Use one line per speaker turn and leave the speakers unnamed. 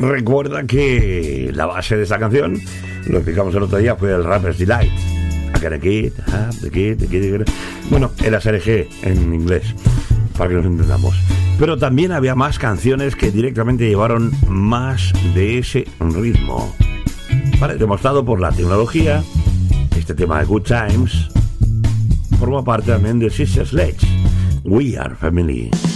Recuerda que la base de esta canción, lo explicamos el otro día, fue el Rapper's Delight. Bueno, el ASRG en inglés, para que nos entendamos. Pero también había más canciones que directamente llevaron más de ese ritmo. Vale, demostrado por la tecnología, este tema de Good Times forma parte también de Sister Sledge, We Are Family.